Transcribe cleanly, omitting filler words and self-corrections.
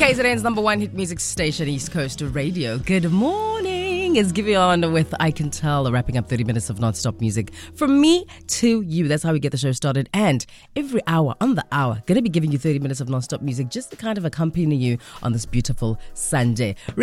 KZN's number one hit music station, East Coast Radio. Good morning. It's Giveon with I Can Tell, wrapping up 30 minutes of non-stop music from me to you. That's how we get the show started. And every hour, on the hour, going to be giving you 30 minutes of non-stop music just to kind of accompany you on this beautiful Sunday.